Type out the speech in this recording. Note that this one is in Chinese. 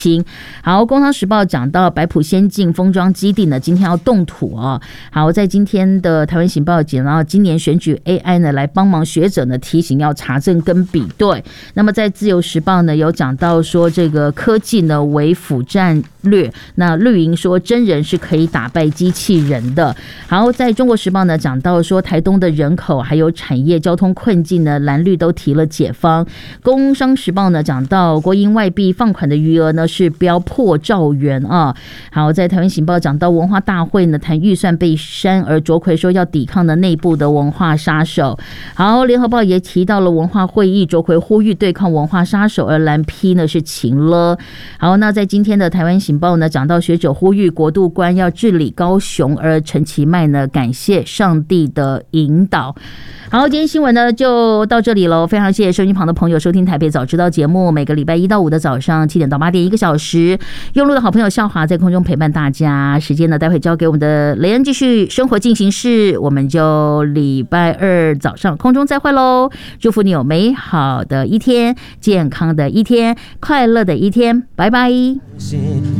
好，工商时报讲到白埔先进封装基地呢，今天要动土哦。好，在今天的台湾行报讲到今年选举 AI 呢来帮忙学者呢提醒要查证跟比对。那么在自由时报呢有讲到说这个科技呢为辅战略，那绿营说真人是可以打败机器人的。好，在中国时报呢讲到说台东的人口还有产业交通困境呢，蓝绿都提了解方。工商时报呢讲到国营外币放款的余额呢是飙破兆元啊。好，在台湾行报讲到文化大会呢谈预算被删，而卓奎说要抵抗的内部的文化杀手。好，联合报也提到了文化会议，卓奎呼吁对抗文化杀手，而蓝批呢是情了。好，那在今天的台湾行报呢讲到学者呼吁国度官要治理高雄，而陈其迈呢感谢上帝的引导。好，今天新闻呢就到这里了，非常谢谢收音旁的朋友收听台北早知道节目，每个礼拜1到5的早上7点到8点1个小时，用路的好朋友笑华在空中陪伴大家。时间呢待会交给我们的雷恩继续生活进行式，我们就礼拜2早上空中再会喽。祝福你有美好的一天，健康的一天，快乐的一天，拜拜。